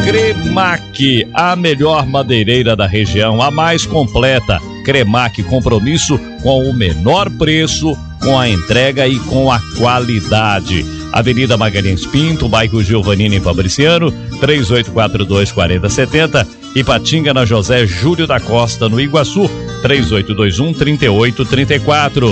Cremac, a melhor madeireira da região, a mais completa. Cremac, compromisso com o menor preço, com a entrega e com a qualidade. Avenida Magalhães Pinto, bairro Giovanini Fabriciano, 3842-4070. Ipatinga, na José Júlio da Costa, no Iguaçu, 3821-3834.